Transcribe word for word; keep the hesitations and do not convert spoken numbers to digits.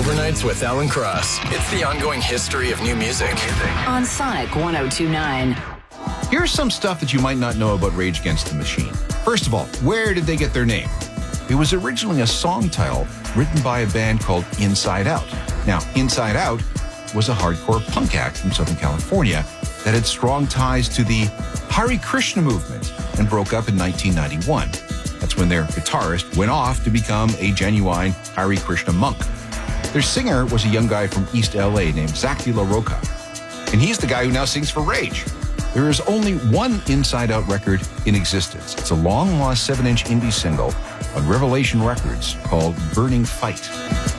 Overnights with Alan Cross. It's the ongoing history of new music. On Sonic one oh two point nine. Here's some stuff that you might not know about Rage Against the Machine. First of all, where did they get their name? It was originally a song title written by a band called Inside Out. Now, Inside Out was a hardcore punk act from Southern California that had strong ties to the Hare Krishna movement and broke up in nineteen ninety-one. That's when their guitarist went off to become a genuine Hare Krishna monk. Their singer was a young guy from East L A named Zach De La Roca, and he's the guy who now sings for Rage. There is only one Inside Out record in existence. It's a long-lost seven-inch indie single on Revelation Records called Burning Fight.